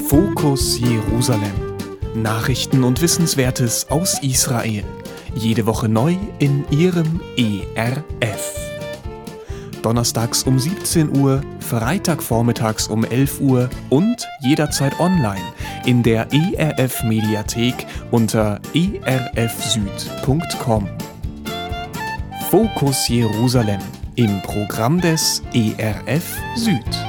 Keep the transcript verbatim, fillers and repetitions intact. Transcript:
Fokus Jerusalem. Nachrichten und Wissenswertes aus Israel. Jede Woche neu in Ihrem E R F. Donnerstags um siebzehn Uhr, Freitagvormittags um elf Uhr und jederzeit online in der E R F Mediathek unter e r f süd punkt com. Fokus Jerusalem im Programm des E R F Süd.